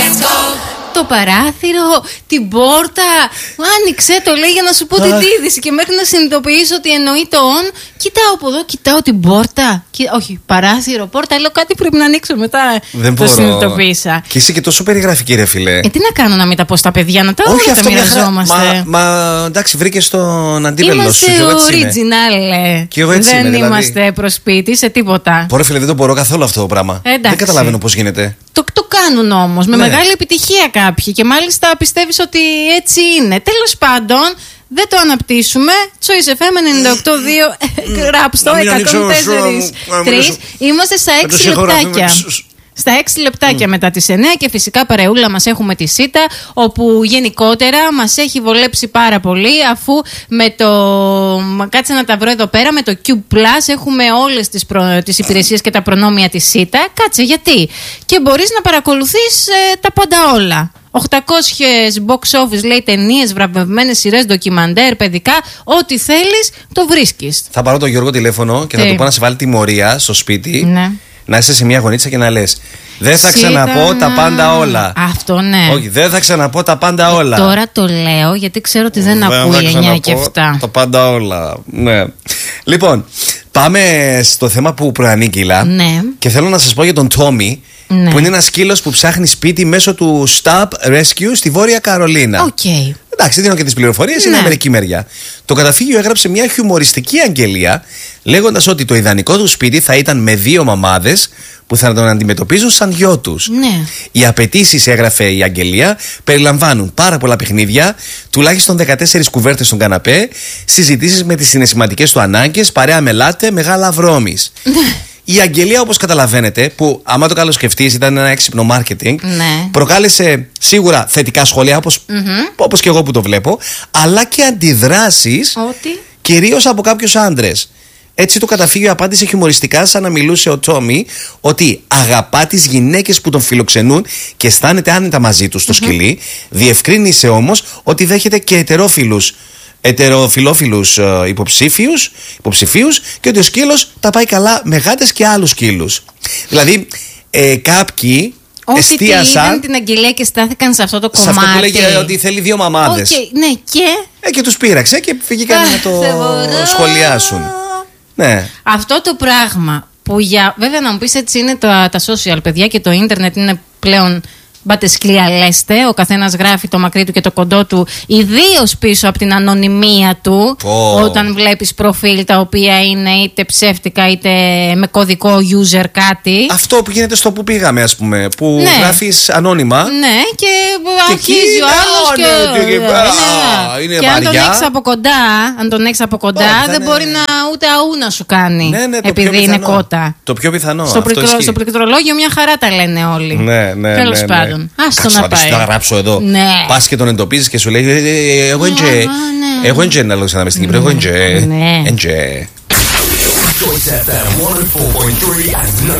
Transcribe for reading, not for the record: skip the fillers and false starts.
Το παράθυρο, την πόρτα. Άνοιξε το, λέει, για να σου πω την είδηση. Και μέχρι να συνειδητοποιήσω ότι εννοεί το on, κοιτάω από εδώ, κοιτάω την πόρτα. Όχι, παράθυρο, πόρτα. Λέω κάτι πρέπει να ανοίξω μετά. Δεν το συνειδητοποίησα. Και είσαι και τόσο περιγραφική, ρε φιλέ. Τι να κάνω, να μην τα πω στα παιδιά, να τα όλα τα μοιραζόμαστε. Μα εντάξει, βρήκε τον αντίπελο σου. Είμαστε original. Και εγώ έτσι δεν είμαι, δηλαδή. Είμαστε προσπίτι σε τίποτα. Πόρε φίλε, δεν το μπορώ καθόλου αυτό το πράγμα. Δεν καταλαβαίνω πώς γίνεται. Το κάνουν όμως με μεγάλη επιτυχία κάποιοι και μάλιστα πιστεύεις ότι έτσι είναι. Τέλος πάντων, δεν το αναπτύσσουμε. Choice FM 98.2 γράψτο 104.3. Είμαστε στα 6 λεπτάκια. Στα 6 λεπτάκια μετά τις 9 και φυσικά παρεούλα μας έχουμε τη ΣΥΤΑ, όπου γενικότερα μας έχει βολέψει πάρα πολύ, αφού με το... Κάτσε να τα βρω εδώ πέρα, με το Cube Plus έχουμε όλες τις υπηρεσίες και τα προνόμια της ΣΥΤΑ. Κάτσε, γιατί? Και μπορείς να παρακολουθείς τα πάντα όλα. 800 box office, λέει, ταινίες, βραβευμένες σειρές, ντοκιμαντέρ, παιδικά, ό,τι θέλεις το βρίσκεις. Θα πάρω τον Γιώργο τηλέφωνο και θα του πω να σε βάλει τιμωρία στο σπίτι. Ναι. Να είσαι σε μια γωνίτσα και να λες: δεν θα ξαναπώ τα πάντα όλα. Αυτό, ναι. Όχι, δεν θα ξαναπώ τα πάντα όλα. Τώρα το λέω γιατί ξέρω ότι δεν ακούει 9 και 7. Τα πάντα όλα. Ναι. Λοιπόν, πάμε στο θέμα που προανήγγειλα. Ναι. Και θέλω να σας πω για τον Τόμι. Ναι. Που είναι ένας σκύλος που ψάχνει σπίτι μέσω του Stop Rescue στη Βόρεια Καρολίνα. Okay. Εντάξει, δίνω και τις πληροφορίες, είναι αμερική μεριά. Το καταφύγιο έγραψε μια χιουμοριστική αγγελία, λέγοντας ότι το ιδανικό του σπίτι θα ήταν με 2 μαμάδες που θα τον αντιμετωπίζουν σαν γιο τους. Ναι. Οι απαιτήσεις, έγραφε η αγγελία, περιλαμβάνουν πάρα πολλά παιχνίδια, τουλάχιστον 14 κουβέρτες στον καναπέ, συζητήσεις με τις συναισθηματικές του ανάγκες, παρέα με λάτε, μεγάλα βρώμης. Η αγγελία, όπως καταλαβαίνετε, που άμα το καλοσκεφτείς ήταν ένα έξυπνο μάρκετινγκ, προκάλεσε σίγουρα θετικά σχόλια, όπως και εγώ που το βλέπω, αλλά και αντιδράσεις, κυρίως από κάποιους άντρες. Έτσι το καταφύγιο απάντησε χιουμοριστικά, σαν να μιλούσε ο Τόμι, ότι αγαπά τις γυναίκες που τον φιλοξενούν και αισθάνεται άνετα μαζί τους στο σκυλί. Διευκρίνησε όμως ότι δέχεται και ετεροφιλόφιλους υποψηφίους και ότι ο σκύλος τα πάει καλά με γάτες και άλλους σκύλους. Δηλαδή κάποιοι εστίασαν. Είδαν την αγγελία και στάθηκαν σε αυτό το κομμάτι. Σε αυτό που λέγε ότι θέλει 2 μαμάδες. Ναι, και τους πείραξε και φύγηκαν να το σχολιάσουν. Ναι. Αυτό το πράγμα που βέβαια να μου πεις, έτσι είναι τα social, παιδιά, και το ίντερνετ είναι πλέον μπατεσκλιαλέστε. Ο καθένας γράφει το μακρύ του και το κοντό του, ιδίως πίσω από την ανωνυμία του. Όταν βλέπεις προφίλ τα οποία είναι είτε ψεύτικα είτε με κωδικό user κάτι. Αυτό που γίνεται στο που πήγαμε, ας πούμε, που γράφεις ανώνυμα. Ναι, και αρχίζει ο άλλος και αν τον έχεις από κοντά, δεν μπορεί να ούτε αού να σου κάνει. Επειδή είναι κότα. Το πιο πιθανό. Στο πληκτρολόγιο μια χαρά τα λένε όλοι. Ναι. Τέλος πάντων. Άστο να πάει. Θα γράψω εδώ. Ναι. Πας και τον εντοπίζεις και σου λέει: εγώ εντζε να λέω ξανά μες στην Κύπρο. Εγώ εντζε.